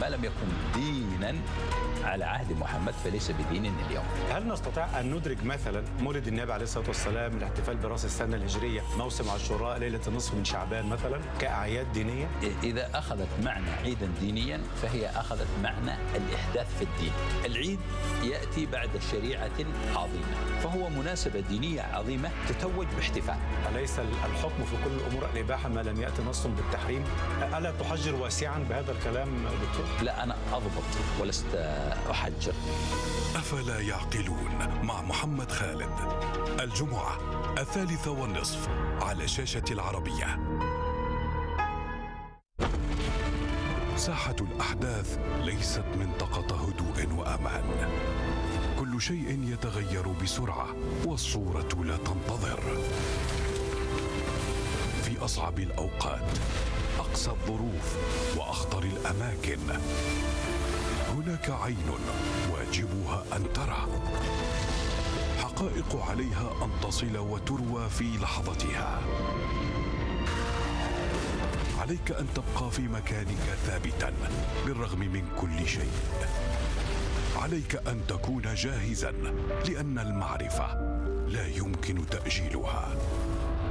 ما لم يكن دينا على عهد محمد فليس بدين اليوم. هل نستطيع أن ندرج مثلا مولد النبي عليه الصلاة والسلام، الاحتفال برأس السنة الهجرية، موسم عاشوراء، ليلة النصف من شعبان مثلا كأعياد دينية؟ إذا أخذت معنى عيدا دينيا فهي أخذت معنى الإحداث في الدين. العيد يأتي بعد شريعة عظيمة، فهو مناسبة دينية عظيمة تتوج باحتفال. أليس الحكم في كل الأمور الإباحة ما لم يأتي نص بالتحريم؟ ألا تحجر واسعا بهذا الكلام دكتور؟ لا، أنا أضبط ولست أحجر. أفلا يعقلون مع محمد خالد، الجمعة 3:30 على شاشة العربية. ساحة الأحداث ليست منطقة هدوء وأمان، كل شيء يتغير بسرعة والصورة لا تنتظر. في أصعب الأوقات، أقسى الظروف وأخطر الأماكن، هناك عين واجبها أن ترى، حقائق عليها أن تصل وتروى في لحظتها. عليك أن تبقى في مكانك ثابتا بالرغم من كل شيء. عليك أن تكون جاهزا لأن المعرفة لا يمكن تأجيلها.